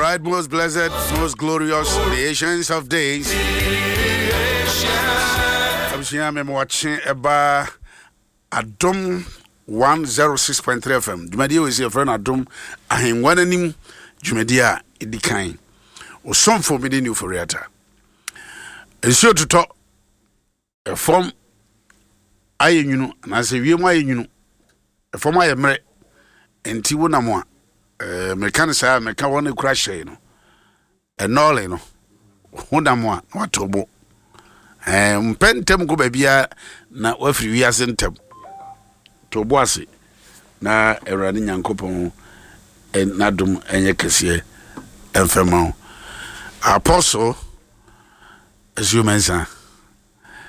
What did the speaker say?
right, most blessed, most glorious, the ancients of days. I'm seeing I'm watching about Adom 106.3 FM. Jumedia is your friend Adom. I am one of them. Jumedia, it decline. Or some for me, new for Riata. It's sure to talk a form. I know, and I say, you know, a form I am right, and Tiwana moi. Mekanisa meka wona crash no enole no honamo a watobo mpentem go babia na wafiri wiase ntem tobo ase na Ewurade Nyankopon enadum enye kese emfema apostle as you mention